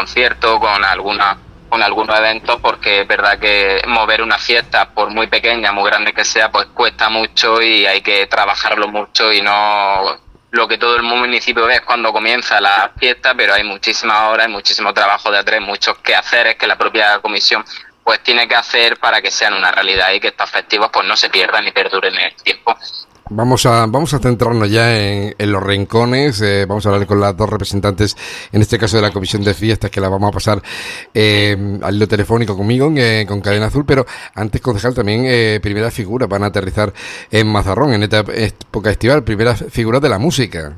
conciertos, con algunos eventos, porque es verdad que mover una fiesta, por muy pequeña, muy grande que sea, pues cuesta mucho y hay que trabajarlo mucho, y no lo que todo el municipio ve es cuando comienza la fiesta, pero hay muchísimas horas, hay muchísimo trabajo detrás, muchos quehaceres que la propia comisión pues tiene que hacer para que sean una realidad y que estos festivos pues no se pierdan ni perduren en el tiempo. Vamos a centrarnos ya en los rincones. Vamos a hablar con las dos representantes, en este caso de la Comisión de Fiestas, que la vamos a pasar al hilo telefónico conmigo, con Cadena Azul. Pero antes, concejal, también primeras figuras van a aterrizar en Mazarrón en esta época estival, primeras figuras de la música.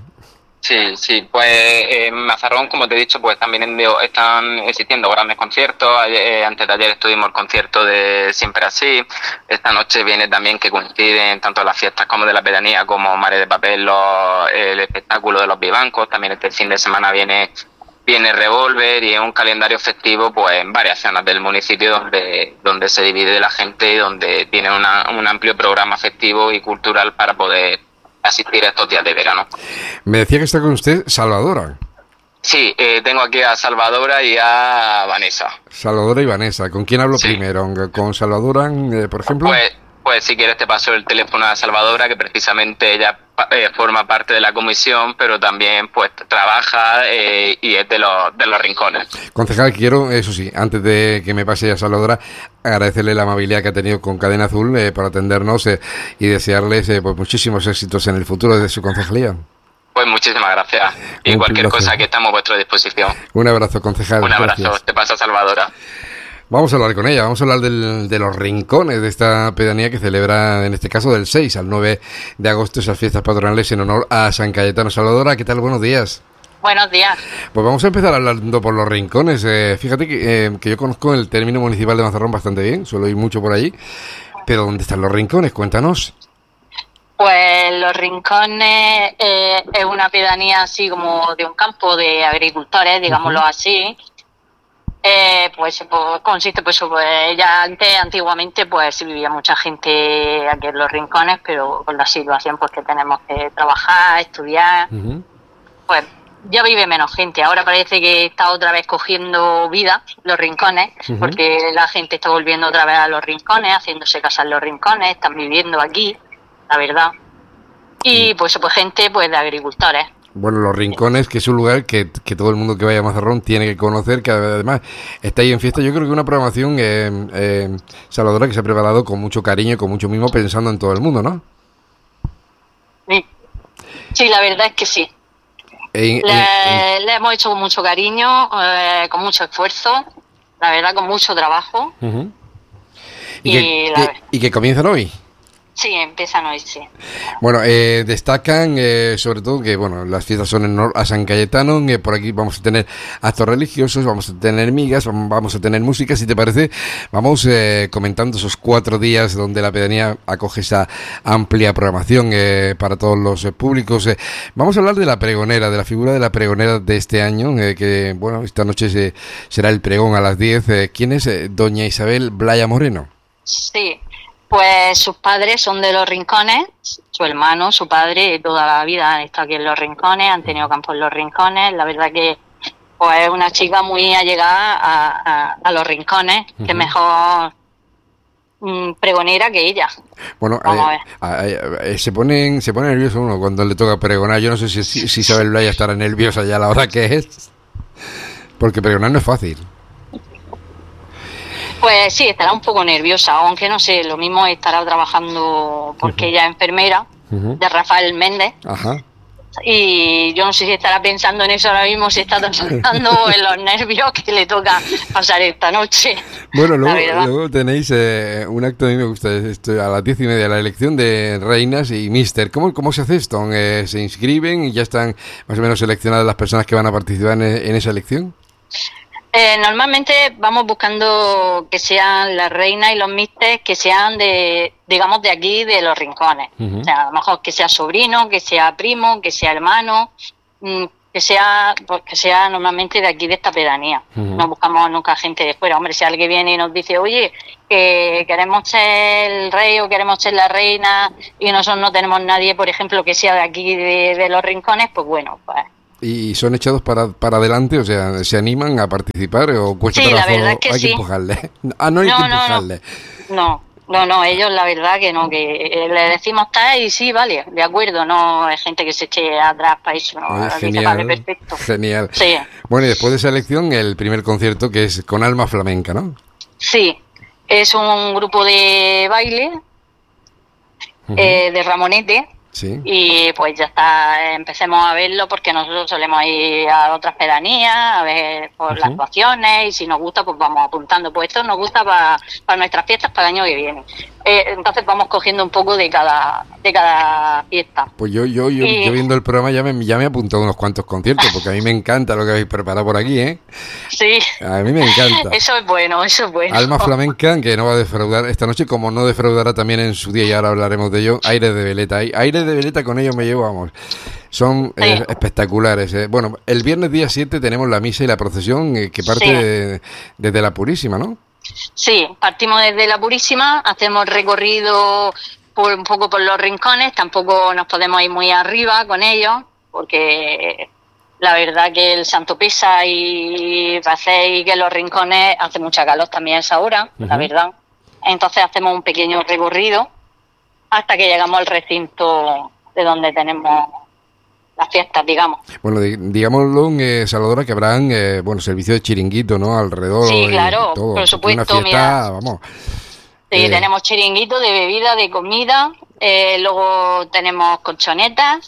Sí, pues en Mazarrón, como te he dicho, pues también están existiendo grandes conciertos. Antes de ayer estuvimos el concierto de Siempre Así. Esta noche viene también, que coinciden tanto las fiestas como de la pedanía, como Mares de Papel, el espectáculo de los vivancos. También este fin de semana viene Revolver, y es un calendario festivo pues en varias zonas del municipio donde se divide la gente y donde tiene un amplio programa festivo y cultural para poder asistir a estos días de verano. Me decía que está con usted Salvadora. Sí, tengo aquí a Salvadora y a Vanessa. Salvadora y Vanessa. ¿Con quién hablo primero? ¿Con Salvadora, por ejemplo? Pues si quieres te paso el teléfono a Salvadora, que precisamente ella forma parte de la comisión, pero también pues trabaja y es de los rincones. Concejal, quiero, eso sí, antes de que me pase a Salvadora, agradecerle la amabilidad que ha tenido con Cadena Azul por atendernos y desearles pues muchísimos éxitos en el futuro de su concejalía. Pues muchísimas gracias. Y cualquier cosa, que estamos a vuestra disposición. Un abrazo, concejal. Un abrazo. Gracias. Te pasa, Salvadora. Vamos a hablar con ella, vamos a hablar de los rincones de esta pedanía que celebra, en este caso, del 6 al 9 de agosto, esas fiestas patronales en honor a San Cayetano. Salvadora, ¿qué tal? Buenos días. Buenos días. Pues vamos a empezar hablando por los rincones. Fíjate que yo conozco el término municipal de Mazarrón bastante bien, suelo ir mucho por allí, pero ¿dónde están los rincones? Cuéntanos. Pues los rincones es una pedanía así como de un campo de agricultores, digámoslo así. Pues consiste pues ya antiguamente pues sí vivía mucha gente aquí en los rincones, pero con la situación pues que tenemos que trabajar, estudiar, pues ya vive menos gente. Ahora parece que está otra vez cogiendo vida los rincones, porque la gente está volviendo otra vez a los rincones, haciéndose casa en los rincones, están viviendo aquí, la verdad. Y pues gente pues de agricultores. Bueno, los rincones, que es un lugar que todo el mundo que vaya a Mazarrón tiene que conocer, que además está ahí en fiesta. Yo creo que una programación, Salvadora, que se ha preparado con mucho cariño y con mucho mimo, pensando en todo el mundo, ¿no? Sí, la verdad es que sí. Le hemos hecho con mucho cariño, con mucho esfuerzo, la verdad, con mucho trabajo. ¿Y que comienzan hoy? Sí, empiezan hoy, sí. Bueno, destacan sobre todo que las fiestas son en honor a San Cayetano. Por aquí vamos a tener actos religiosos, vamos a tener migas, vamos a tener música. Si te parece, vamos comentando esos 4 días donde la pedanía acoge esa amplia programación para todos los públicos. Vamos a hablar de la pregonera, de la figura de la pregonera de este año, que esta noche será el pregón a las 10. ¿Quién es doña Isabel Blaya Moreno? Sí. Pues sus padres son de los rincones, su hermano, su padre, toda la vida han estado aquí en los rincones, han tenido campo en los rincones. La verdad que pues es una chica muy allegada a los rincones, que mejor pregonera que ella. Bueno, se pone nervioso uno cuando le toca pregonar. Yo no sé si Isabel Blaya estará nerviosa ya a la hora que es, porque pregonar no es fácil. Pues sí, estará un poco nerviosa, aunque no sé, lo mismo estará trabajando porque ella es enfermera de Rafael Méndez. Ajá. Y yo no sé si estará pensando en eso ahora mismo, si está pensando en los nervios que le toca pasar esta noche. Bueno, luego tenéis un acto, a mí me gusta, a las 10:30, la elección de reinas y míster. ¿Cómo se hace esto? ¿Se inscriben y ya están más o menos seleccionadas las personas que van a participar en esa elección? Normalmente vamos buscando que sean las reinas y los místeres que sean de aquí, de los rincones. O sea, a lo mejor que sea sobrino, que sea primo, que sea hermano, que sea normalmente de aquí, de esta pedanía. No buscamos nunca gente de fuera. Hombre, si alguien viene y nos dice, oye, que queremos ser el rey o queremos ser la reina y nosotros no tenemos nadie, por ejemplo, que sea de aquí, de los rincones, pues bueno, pues ¿Y son echados para adelante? O sea, ¿se animan a participar o cuesta Sí, la trabajo? verdad es que Hay que sí. empujarles. Ah, no hay que empujarles. No, ellos la verdad que no, que le decimos tal y sí, vale, de acuerdo, no hay gente que se eche atrás para eso, no, Oye, dice, vale, genial, perfecto. genial. Sí, Bueno, y después de esa elección, el primer concierto que es con Alma Flamenca, ¿no? sí, es un grupo de baile, de Ramonete, Sí. y pues ya está, empecemos a verlo porque nosotros solemos ir a otras pedanías a ver por las actuaciones y si nos gusta pues vamos apuntando, pues esto nos gusta para nuestras fiestas para el año que viene. Entonces vamos cogiendo un poco de cada fiesta. Pues yo viendo el programa ya me he apuntado a unos cuantos conciertos porque a mí me encanta lo que habéis preparado por aquí, ¿eh? Sí. A mí me encanta. Eso es bueno. Alma Flamenca, que no va a defraudar esta noche, como no defraudará también en su día, y ahora hablaremos de ello, Aires de Veleta. Aires de Veleta con ellos me llevo, vamos. Son espectaculares. Bueno, el viernes día 7 tenemos la misa y la procesión que parte desde la Purísima, ¿no? Sí, partimos desde la Purísima, hacemos recorrido un poco por los rincones, tampoco nos podemos ir muy arriba con ellos, porque la verdad que el santo pesa y hacéis que los rincones hace mucha calor también a esa hora, la verdad. Entonces hacemos un pequeño recorrido hasta que llegamos al recinto de donde tenemos las fiestas, digamos. Bueno, digámoslo, Salvadora, que habrán, servicio de chiringuito, ¿no? Alrededor. Sí, claro, todo. por supuesto, una fiesta, mira. Vamos. Sí, tenemos chiringuito de bebida, de comida, luego tenemos colchonetas,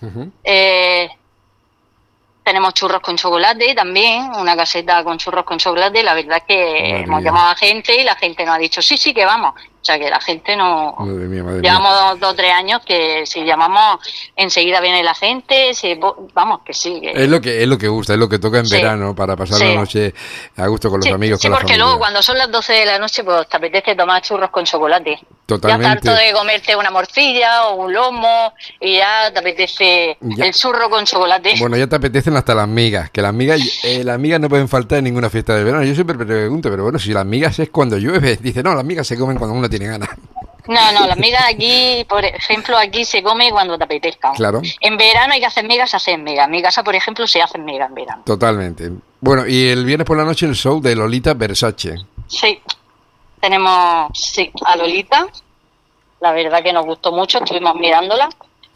tenemos churros con chocolate también, una caseta con churros con chocolate. La verdad es que hemos llamado a gente y la gente nos ha dicho sí, que vamos. O sea, que la gente no... Madre mía. Llevamos 2 o 3 años que si llamamos enseguida viene la gente, vamos, que sí. Que... Es lo que gusta, es lo que toca en verano para pasar la noche a gusto con los amigos, con la familia. Sí, porque luego cuando son las 12 de la noche pues te apetece tomar churros con chocolate. Totalmente. Ya harto de comerte una morcilla o un lomo y ya te apetece el churro con chocolate. Bueno, ya te apetecen hasta las migas, que las migas no pueden faltar en ninguna fiesta de verano. Yo siempre me pregunto, pero bueno, si las migas es cuando llueve, dice, no, las migas se comen cuando uno tiene ganas. No, las migas aquí, por ejemplo, aquí se come cuando te apetezca. Claro. En verano hay que hacer migas, se hacen migas. En mi casa, por ejemplo, se hacen migas en verano. Totalmente. Bueno, y el viernes por la noche el show de Lolita Versace. Sí, tenemos a Lolita. La verdad que nos gustó mucho, estuvimos mirándola,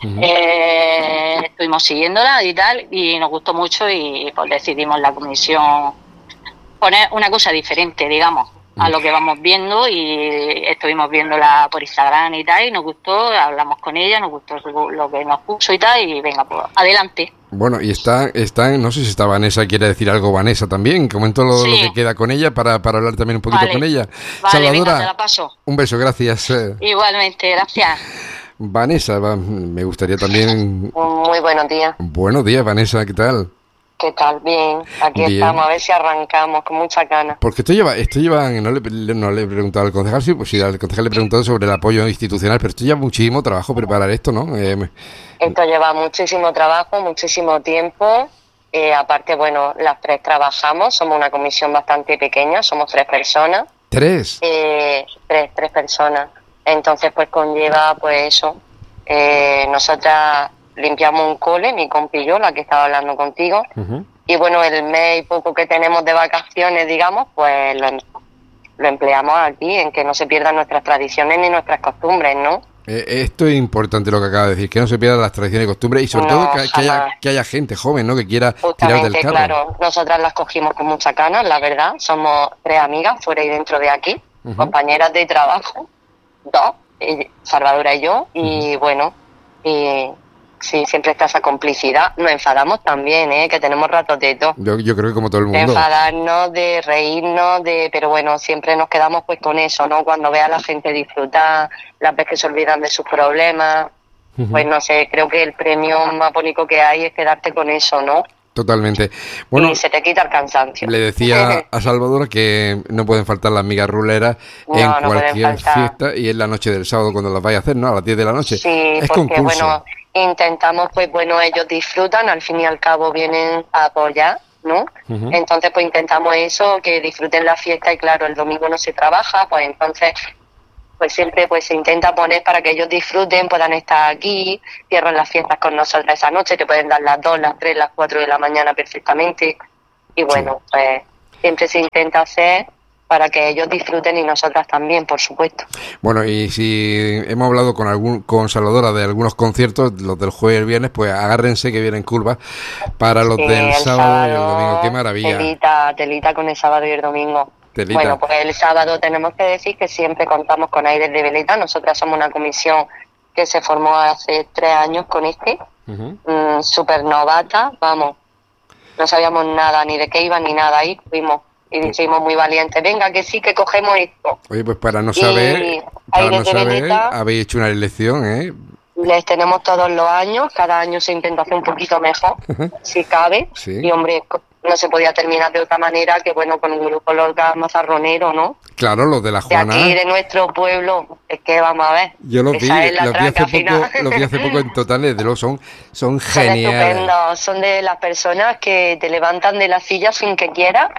estuvimos siguiéndola y tal, y nos gustó mucho y pues decidimos la comisión poner una cosa diferente, digamos, a lo que vamos viendo, y estuvimos viéndola por Instagram y tal, y nos gustó, hablamos con ella, nos gustó lo que nos puso y tal, y venga, pues adelante. Bueno, y está, no sé si está Vanessa, quiere decir algo Vanessa también, comentó lo que queda con ella para hablar también un poquito con ella. Vale, Salvadora, venga, te la paso. Un beso, gracias. Igualmente, gracias. Vanessa, me gustaría también... Muy buenos días. Buenos días, Vanessa, ¿qué tal? ¿Qué tal? Bien, aquí estamos, a ver si arrancamos con mucha ganas. Porque esto lleva, no le he preguntado al concejal, sí, pues sí, al concejal le he preguntado sobre el apoyo institucional, pero esto lleva muchísimo trabajo preparar esto, ¿no? Esto lleva muchísimo trabajo, muchísimo tiempo. Aparte, bueno, las 3 trabajamos, somos una comisión bastante pequeña, somos 3 personas. ¿3? 3 personas. Entonces, pues conlleva, pues eso. Nosotras limpiamos un cole, mi compi y yo, la que estaba hablando contigo. Y bueno, el mes y poco que tenemos de vacaciones, digamos, pues lo empleamos aquí, en que no se pierdan nuestras tradiciones ni nuestras costumbres, ¿no? Esto es importante lo que acaba de decir, que no se pierdan las tradiciones y costumbres, y sobre todo que haya gente joven, ¿no?, que quiera tirar del carro. Claro, nosotras las cogimos con mucha ganas, la verdad. Somos 3 amigas, fuera y dentro de aquí, compañeras de trabajo, 2, Salvadora y yo, y bueno, sí, siempre está esa complicidad. Nos enfadamos también, que tenemos ratos de todo. Yo creo que como todo el mundo. De enfadarnos, de reírnos, pero bueno, siempre nos quedamos pues con eso, ¿no? Cuando ve a la gente disfrutar, las veces que se olvidan de sus problemas, pues no sé, creo que el premio más bonito que hay es quedarte con eso, ¿no? Totalmente. Bueno, y se te quita el cansancio. Le decía a Salvadora que no pueden faltar las migas ruleras en cualquier fiesta, y es la noche del sábado cuando las vaya a hacer, ¿no? A las 10 de la noche. Sí, es porque concurso. Bueno, intentamos, pues bueno, ellos disfrutan, al fin y al cabo vienen a apoyar, ¿no? Entonces, pues intentamos eso, que disfruten la fiesta, y claro, el domingo no se trabaja, pues entonces pues siempre pues se intenta poner para que ellos disfruten, puedan estar aquí, cierran las fiestas con nosotras esa noche, te pueden dar las 2, las 3, las 4 de la mañana perfectamente. Y bueno, pues siempre se intenta hacer para que ellos disfruten y nosotras también, por supuesto. Bueno, y si hemos hablado con Salvadora de algunos conciertos, los del jueves y el viernes, pues agárrense que vienen curvas para los del sábado y el domingo. ¡Qué maravilla! Telita con el sábado y el domingo. Telita. Bueno, pues el sábado tenemos que decir que siempre contamos con Aires de Veleta. Nosotras somos una comisión que se formó hace 3 años con súper novata, vamos, no sabíamos nada, ni de qué iba ni nada, ahí fuimos. Y dijimos muy valientes, venga, que sí, que cogemos esto. Oye, pues para no saber, habéis hecho una elección, ¿eh? Les tenemos todos los años, cada año se intenta hacer un poquito mejor, si cabe. Sí. Y hombre, no se podía terminar de otra manera que, bueno, con un grupo Lorca Mazarronero, ¿no? Claro, los de la Juana. De aquí, de nuestro pueblo, es que vamos a ver. Yo los vi hace poco en Totales, de los son geniales. Estupendos, son de las personas que te levantan de la silla sin que quieras,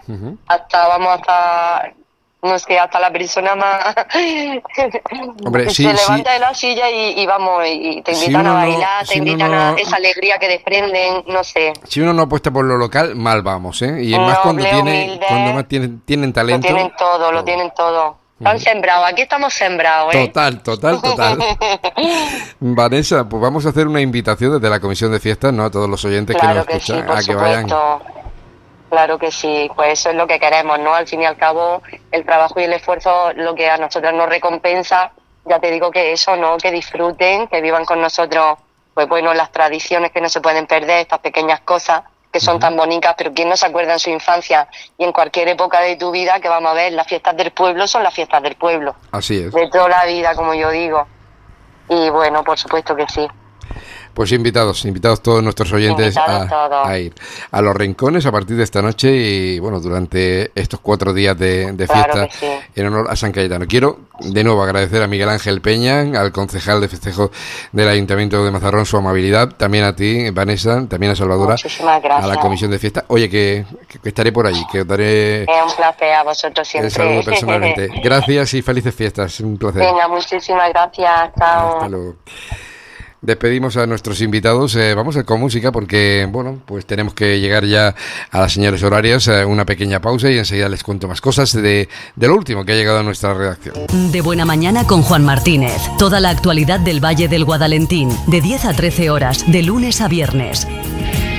hasta no sé, hasta la persona más Hombre, se levanta de la silla y vamos, y te invitan a bailar, te invitan a esa alegría que desprenden, no sé. Si uno no apuesta por lo local, mal vamos, ¿eh? Y es más cuando más tienen talento. Lo tienen todo. Están sembrados, aquí estamos sembrados, ¿eh? Total. Vanessa, pues vamos a hacer una invitación desde la Comisión de Fiestas, ¿no? A todos los oyentes que nos escuchan, a que vayan. Claro que sí, pues eso es lo que queremos, ¿no? Al fin y al cabo, el trabajo y el esfuerzo, lo que a nosotros nos recompensa, ya te digo que eso, ¿no? Que disfruten, que vivan con nosotros, pues bueno, las tradiciones que no se pueden perder, estas pequeñas cosas que son tan bonitas, pero ¿quién no se acuerda en su infancia y en cualquier época de tu vida que vamos a ver, las fiestas del pueblo son las fiestas del pueblo? Así es. De toda la vida, como yo digo. Y bueno, por supuesto que sí. Pues invitados todos nuestros oyentes a ir a Los Rincones a partir de esta noche y bueno, durante estos 4 días de fiesta en honor a San Cayetano. Quiero de nuevo agradecer a Miguel Ángel Peña, al concejal de festejos del Ayuntamiento de Mazarrón, su amabilidad, también a ti, Vanessa, también a Salvadora, a la comisión de fiesta. Oye, que estaré por allí, que os daré un placer a vosotros siempre. El saludo personalmente. Gracias y felices fiestas, un placer. Venga, muchísimas gracias, chao. Hasta luego. Despedimos a nuestros invitados, vamos a ir con música porque, bueno, pues tenemos que llegar ya a las señales horarias, una pequeña pausa y enseguida les cuento más cosas de lo último que ha llegado a nuestra redacción. De Buena Mañana con Juan Martínez, toda la actualidad del Valle del Guadalentín, de 10 a 13 horas, de lunes a viernes.